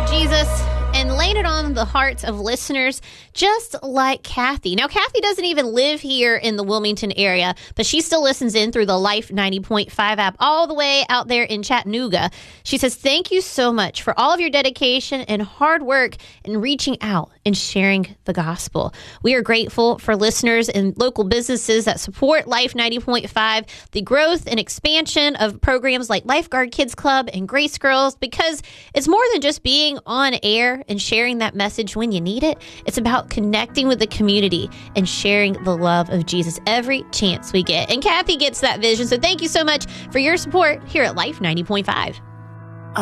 of Jesus and laid it on the hearts of listeners just like Kathy. Now, Kathy doesn't even live here in the Wilmington area, but she still listens in through the Life 90.5 app all the way out there in Chattanooga. She says, thank you so much for all of your dedication and hard work in reaching out and sharing the gospel. We are grateful for listeners and local businesses that support Life 90.5, the growth and expansion of programs like Lifeguard Kids Club and Grace Girls, because it's more than just being on air and sharing that message when you need it. It's about connecting with the community and sharing the love of Jesus every chance we get. And Kathy gets that vision. So thank you so much for your support here at Life 90.5.